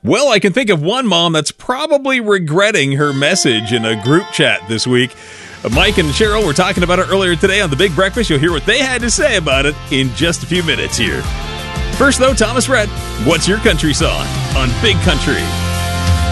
Well, I can think of one mom that's probably regretting her message in a group chat this week. Mike and Cheryl were talking about it earlier today on The Big Breakfast. You'll hear what they had to say about it in just a few minutes here. First, though, Thomas Rhett, what's your country song on Big Country?